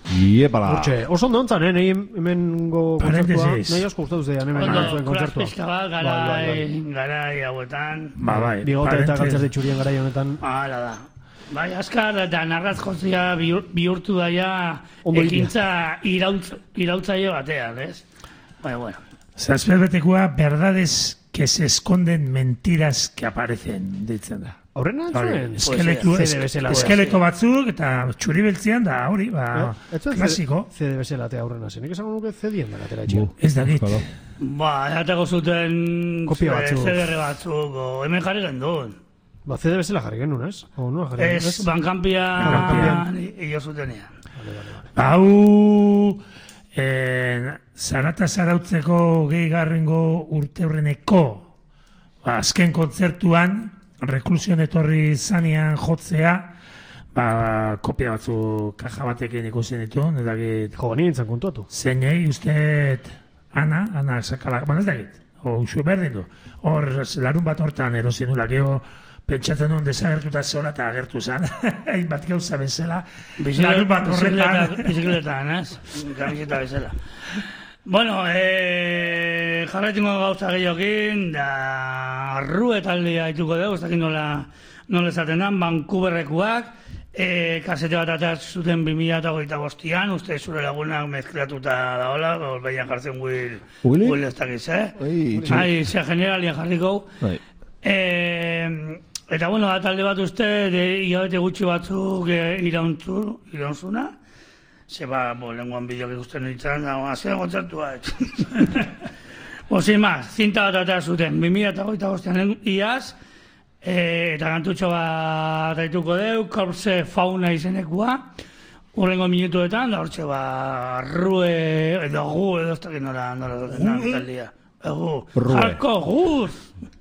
Iepala. Hortxe, oso ondo ontzan, nahi hemengo kontzertua, nahi asko gustatu zean hemen gantzuen kontzertua. Pizka bat, garai hauetan. Bigote eta galtzerdi txurien garai honetan. Hala da. Bai, askar eta narraz jotzia bihurtu daia ekintza irautzaile batean, ez? Bueno. Zazpelbetekoa, verdades que se esconden, mentiras que aparecen, ditzen da. Aurrena entzuen? Eskeleto batzuk eta txuri beltzean da, hori, klasiko. CD bezala te aurrena zen. Nik esan nuke CD-en da gatera etxea. Ez da dit. Erateko zuten CDR batzuk, hemen jarri gendun. CD bezala jarri genuen, ez? Ez, Bankampian io zutenean. Hau... Zarata zarautzeko gehigarrengo urteurreneko azken kontzertuan reklusion etorri zanean jotzea kopia batzu kaja batekin ikusten ditu jo, nintzen kontuatu zeinei usteet Ana sakala, ez dakit usu berdin du hor larun bat hortan erosin nula geho pentsatzen duen desagertuta zola eta agertu zen hainbat gauza bezala larun bat horretan bizikletan, ez? Kamiseta bezala. Bueno, jarraitingo gauza gehiokin, da Arrue taldea haituko dugu, ez dakit nola esaten den, Vancouverrekoak, kasete bat ataz zuten 2025an, uste zure lagunak mezklatuta daola, behian jartzen Will ez dakiz, zea generalian jarriko. Eta bueno, talde bat uste, hilabete gutxi batzuk irauntzuna, zeba, lenguan bideok ikusten nintzen, azien kontzertua, sin más, zinta bat atera zuten, 2025an iaz, eta kantutxo bat aituko deu, Corpse Fauna izenekua, urrengo minutuetan, da hortxe Arrue, edo ez dakit nora taldia. Jarko, guz!